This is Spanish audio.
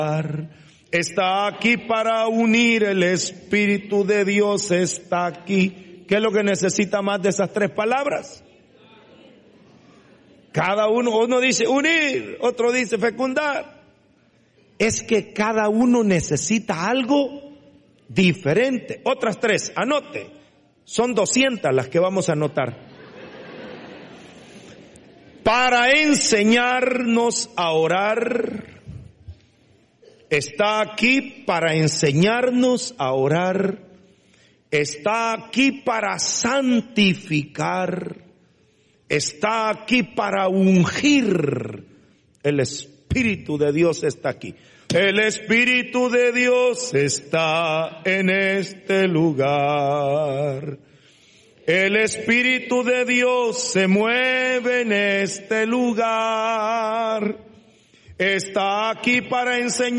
Está aquí para unir, el Espíritu de Dios está aquí. ¿Qué es lo que necesita más de esas tres palabras? Cada uno dice unir, otro dice fecundar. Es que cada uno necesita algo diferente. Otras tres, anote. Son 200 las que vamos a anotar. Para enseñarnos a orar. Está aquí para enseñarnos a orar. Está aquí para santificar. Está aquí para ungir. El Espíritu de Dios está aquí. El Espíritu de Dios está en este lugar. El Espíritu de Dios se mueve en este lugar. Está aquí para enseñar.